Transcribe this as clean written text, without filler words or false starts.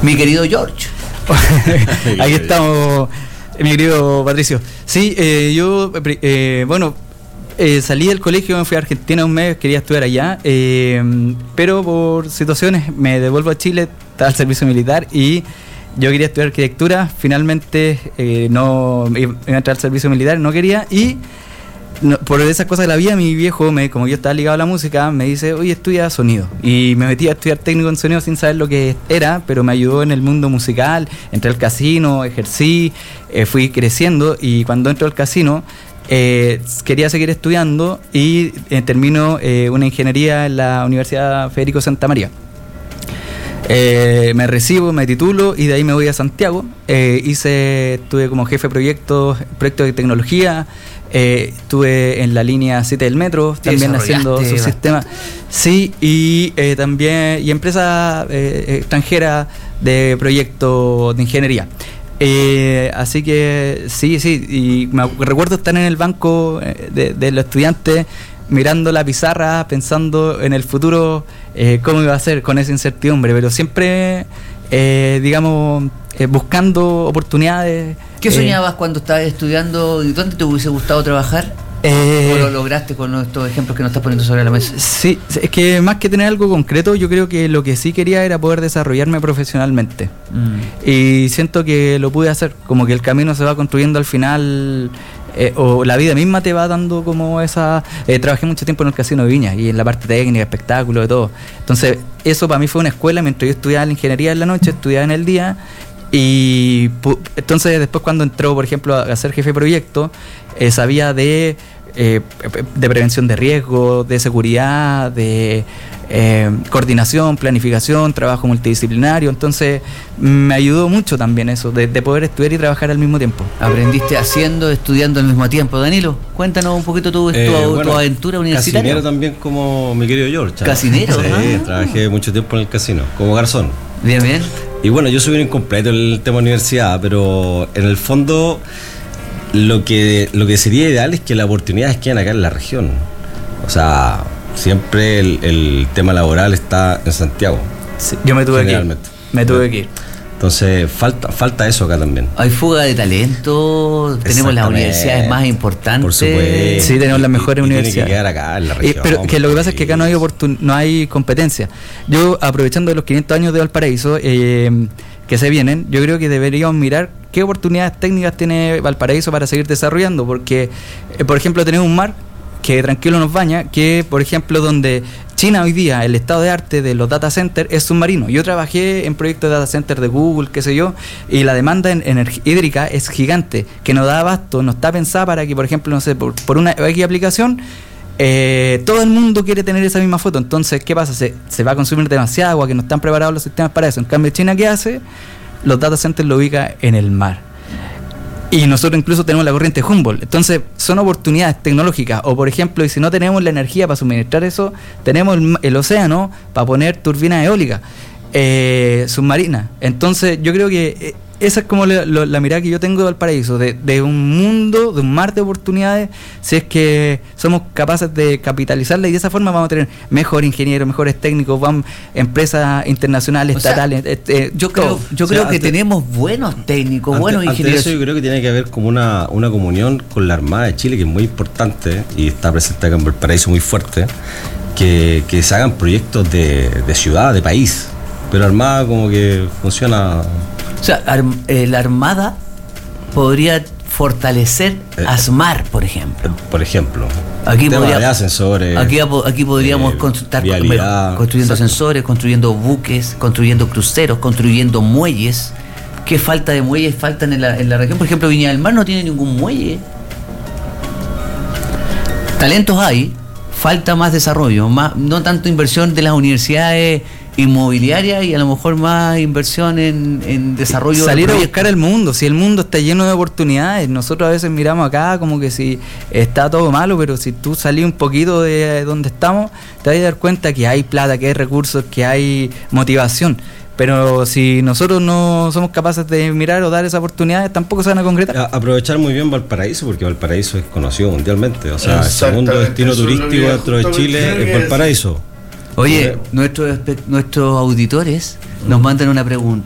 Mi querido George. Aquí estamos, mi querido Patricio. Sí, yo, salí del colegio, me fui a Argentina un mes, quería estudiar allá, pero por situaciones me devuelvo a Chile, estaba al servicio militar y yo quería estudiar arquitectura. Finalmente no iba a entrar al servicio militar, no quería, y por esas cosas de la vida, mi viejo, como yo estaba ligado a la música, me dice: oye, estudia sonido. Y me metí a estudiar técnico en sonido sin saber lo que era, pero me ayudó en el mundo musical. Entré al casino, ejercí, fui creciendo, y cuando entro al casino quería seguir estudiando y termino una ingeniería en la Universidad Federico Santa María. Me recibo, me titulo y de ahí me voy a Santiago. Estuve como jefe de proyectos de tecnología. Estuve en la línea 7 del metro, también haciendo su sistema. Sí, y también empresa extranjera de proyectos de ingeniería. Así que sí, y me recuerdo estar en el banco de los estudiantes, mirando la pizarra, pensando en el futuro, cómo iba a ser con esa incertidumbre, pero siempre, buscando oportunidades. ¿Qué soñabas cuando estabas estudiando y dónde te hubiese gustado trabajar? ¿Cómo lo lograste con estos ejemplos que nos estás poniendo sobre la mesa? Sí, es que más que tener algo concreto, yo creo que lo que sí quería era poder desarrollarme profesionalmente. Y siento que lo pude hacer, como que el camino se va construyendo al final, o la vida misma te va dando como esa... trabajé mucho tiempo en el Casino de Viña y en la parte técnica, espectáculo, de todo. Entonces, eso para mí fue una escuela. Mientras yo estudiaba la ingeniería en la noche, estudiaba en el día. Y entonces después, cuando entró, por ejemplo, a ser jefe de proyecto, sabía de prevención de riesgo, de seguridad, de coordinación, planificación, trabajo multidisciplinario. Entonces me ayudó mucho también eso, de poder estudiar y trabajar al mismo tiempo. ¿Aprendiste haciendo, estudiando al mismo tiempo? Danilo, cuéntanos un poquito tu aventura universitaria. Casinero también, como mi querido George. ¿Casinero? Sí, trabajé mucho tiempo en el casino, como garzón. Bien. Y bueno, yo soy un incompleto en el tema universidad, pero en el fondo lo que sería ideal es que las oportunidades queden acá en la región. O sea, siempre el tema laboral está en Santiago. Sí, yo me tuve que ir. Entonces falta eso acá también. Hay fuga de talento, tenemos las universidades más importantes. Por supuesto. Sí, tenemos las mejores universidades. Tiene que quedar acá en la región. Pero que lo que pasa es que acá no hay competencia. Yo, aprovechando de los 500 años de Valparaíso que se vienen, yo creo que deberíamos mirar qué oportunidades técnicas tiene Valparaíso para seguir desarrollando, porque, por ejemplo, tenemos un mar que tranquilo nos baña, que, por ejemplo, donde China hoy día, el estado de arte de los data centers es submarino. Yo trabajé en proyectos de data centers de Google, qué sé yo, y la demanda hídrica es gigante, que no da abasto, no está pensada para que, por ejemplo, no sé, por una X aplicación, todo el mundo quiere tener esa misma foto. Entonces, ¿qué pasa? Se va a consumir demasiada agua, que no están preparados los sistemas para eso. En cambio, China, ¿qué hace? Los data centers lo ubica en el mar. Y nosotros incluso tenemos la corriente Humboldt. Entonces, son oportunidades tecnológicas. O, por ejemplo, y si no tenemos la energía para suministrar eso, tenemos el océano para poner turbinas eólicas submarinas. Entonces, yo creo que esa es como la mirada que yo tengo de Valparaíso, de un mundo, de un mar de oportunidades, si es que somos capaces de capitalizarla, y de esa forma vamos a tener mejores ingenieros, mejores técnicos, empresas internacionales, estatales. Yo creo que tenemos buenos técnicos, buenos ingenieros. Eso yo creo que tiene que haber como una comunión con la Armada de Chile, que es muy importante y está presente acá en Valparaíso muy fuerte, que se hagan proyectos de ciudad, de país, pero Armada como que funciona. O sea, la Armada podría fortalecer ASMAR, por ejemplo. Aquí de ascensores. Aquí podríamos construyendo ascensores, construyendo buques, construyendo cruceros, construyendo muelles. ¿Qué falta de muelles faltan en la región? Por ejemplo, Viña del Mar no tiene ningún muelle. Talentos hay, falta más desarrollo, no tanto inversión de las universidades inmobiliaria, y a lo mejor más inversión en desarrollo. Salir a buscar el mundo, si el mundo está lleno de oportunidades. Nosotros a veces miramos acá como que si está todo malo, pero si tú salís un poquito de donde estamos, te vas a dar cuenta que hay plata, que hay recursos, que hay motivación. Pero si nosotros no somos capaces de mirar o dar esas oportunidades, tampoco se van a concretar. Aprovechar muy bien Valparaíso, porque Valparaíso es conocido mundialmente. O sea, el segundo destino turístico dentro de Chile es Valparaíso. Oye, nuestros auditores nos mandan una pregunta.